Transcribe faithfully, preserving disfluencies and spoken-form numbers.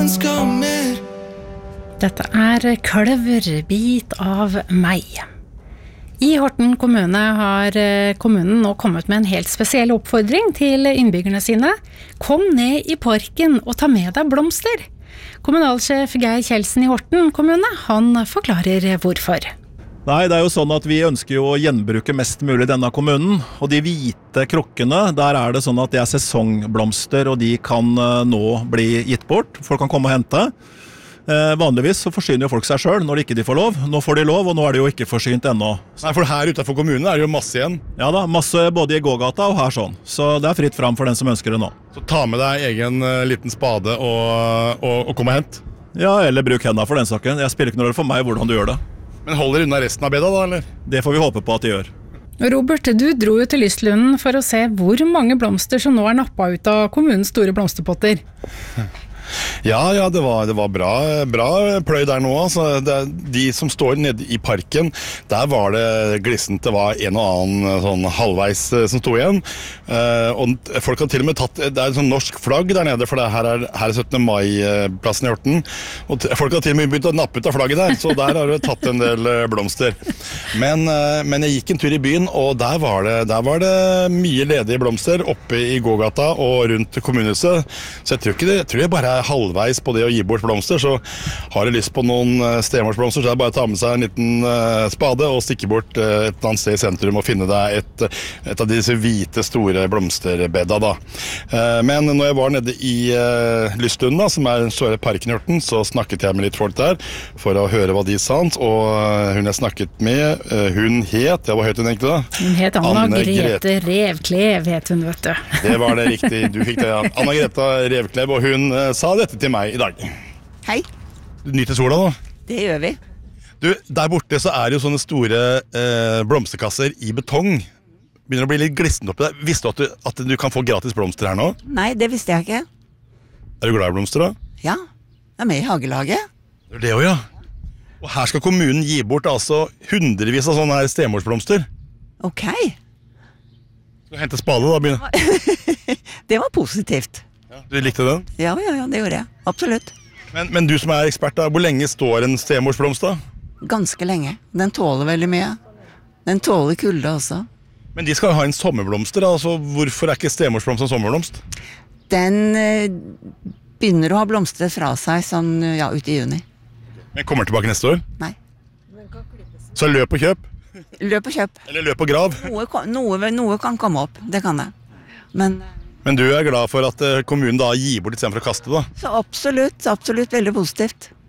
Dette er Kløverbit av meg. I Horten kommune har kommunen nå kommet med en helt spesiell oppfordring til innbyggerne sine. Kom ned i parken og ta med deg blomster. Kommunalsjef Geir Kjeldsen i Horten kommune, han forklarer hvorfor. Nei, det er jo sånn at vi ønsker jo å gjenbruke mest mulig denne kommunen, og de hvite krukkene, der er det sånn at det er sesongblomster, og de kan nå bli gitt bort. Folk kan komme og hente. Eh, vanligvis så forsyner jo folk seg selv når ikke de får lov. Nå får de lov, og nå er de jo ikke forsynt ennå. Nei, for her utenfor kommunen er det jo masse igjen. Ja da, masse både i gågata og her sånn. Så det er fritt fram for den som ønsker det nå. Så ta med deg egen uh, liten spade og, og, og kom og hent. Ja, eller bruk hendene for den saken. Jeg spiller ikke noe rolle for meg hvordan du gjør det. Men holder unna resten av beda da, eller? Det får vi håpe på at de gjør. Robert, du dro jo til Lystlunden for å se hvor mange blomster som nå er nappet ut av kommunens store blomsterpotter. Ja, ja, det var, det var bra, bra pløy der nå. Altså. Det, de som står nede i parken, der var det glissent. Det var en og annen sånn halvveis som stod igjen. Uh, og folk har til og med tatt, det er en sånn norsk flagg der nede, for det her er, her er syttende mai-plassen i Horten. Og folk har til og med begynt å nappe ut av flagget der, så der har det tatt en del blomster. Men, uh, men jeg gikk en tur i byen, og der var det, der var det mye ledige blomster oppe i gågata og rundt kommunehuset. Så jeg tror ikke det, jeg tror det bare er halvveis på det å gi bort blomster, så har du lyst på noen stemorsblomster, så er det bare å ta med seg en liten uh, spade og stikke bort uh, et eller annet sted i sentrum og finne deg et, et av disse hvite, store blomsterbedda da. Uh, men når jeg var nede i uh, Lystlunden, som er den store parken i Horten, så snakket jeg med litt folk der for å høre hva de sa, og uh, hun jeg snakket med, uh, hun het, ja, hva het hun egentlig da? Hun het Anna, Anna Grete Revklev, het hun, vet du. Det var det riktig, du fikk det, ja. Anna Grete Revklev, og hun uh, sa dette til meg i dag. Hei. Du nyter sola nå? Det gjør vi. Du, der borte så er det jo sånne store eh, blomsterkasser i betong. Begynner å bli litt glissent oppi der. Visste du at, du at du kan få gratis blomster her nå? Nei, det visste jeg ikke. Er du glad i blomster da? Ja, jeg er med i hagelaget. Det er det jo, ja. Og her skal kommunen gi bort altså hundrevis av sånne her stemorsblomster. Ok. Skal du hente spade da? Begynne? Det var positivt. Ja, du likte den? Ja, ja, ja, det gjorde jeg. Absolutt. Men, men du som er ekspert da, hvor lenge står en stemorsblomst da? Ganske lenge. Den tåler veldig mye. Den tåler kulde også. Men de skal ha en sommerblomster, altså hvorfor er ikke stemorsblomst en sommerblomst? Den eh, begynner å ha blomstret fra seg sånn, ja, ute i juni. Men kommer den tilbake neste år? Nei. Så løp og kjøp? Løp og kjøp. Eller løp og grav? Noe, noe, noe kan komme opp, det kan det. Men... Men du er glad for at kommunen da gir bort litt stedet for å kaste da? Så absolutt, absolutt veldig positivt.